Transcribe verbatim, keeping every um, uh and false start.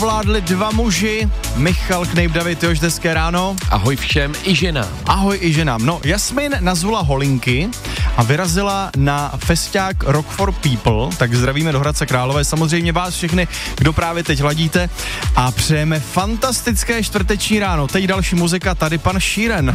vládli dva muži, Michal Knejp, David Još, hezké ráno. Ahoj všem i ženám. Ahoj i ženám. No, Jasmin nazula holinky a vyrazila na festiák Rock for People, tak zdravíme do Hradce Králové, samozřejmě vás všechny, kdo právě teď hladíte a přejeme fantastické čtvrteční ráno. Teď další muzika, tady pan Sheeran.